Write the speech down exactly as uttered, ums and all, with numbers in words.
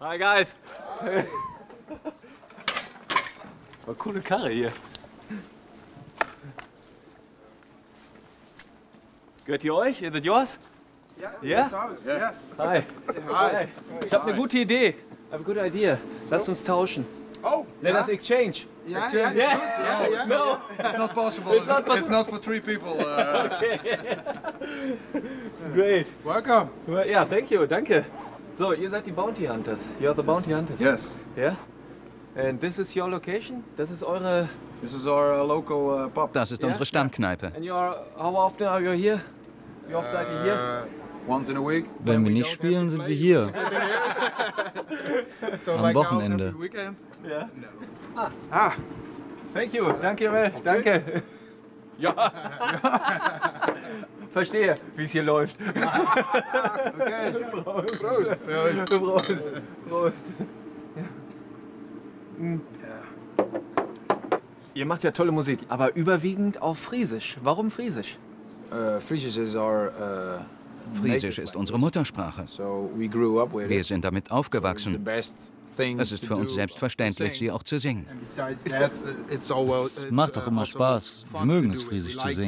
Hi guys. War coole Karre hier. Gehört die euch? Is it yours? Ja, Ja? das Haus. Yes. Hi. Hi. Ich habe eine gute Idee. I have a good idea. Lasst uns tauschen. Oh, Let ja? us exchange. Ja, ja, ja, Yeah. ja, ja. No. It's not possible. It's not possible. It's not for three people. Uh, Great. Welcome. Ja, yeah, thank you. Danke. So, ihr seid die Bounty Hunters. You're the Bounty Hunters. yes. Yeah? And this is your location? Das ist eure... This is our uh, local uh, pub. Das ist Ja? unsere Stammkneipe. And you're... How often are you here? Wie oft seid ihr hier? Once in a week. Wenn wir nicht spielen, sind wir hier. So Am like now Wochenende. every weekend? Ja. Ah, Thank you. Danke, Mel. Danke. Ja. Verstehe, wie es hier läuft. okay. Prost. Prost. Prost. Prost. Prost. Ja. Ihr macht ja tolle Musik, aber überwiegend auf Friesisch. Warum Friesisch? Uh, Friesisch is our. Uh, Friesisch ist unsere Muttersprache. So we grew up with Wir it. sind damit The aufgewachsen. best thing Es ist to für uns do, selbstverständlich, to sie sing. auch zu singen. And besides that, uh, it's all well, Es it's, macht uh, doch immer also Spaß. Wir fun mögen to es, do it. Friesisch We zu like singen.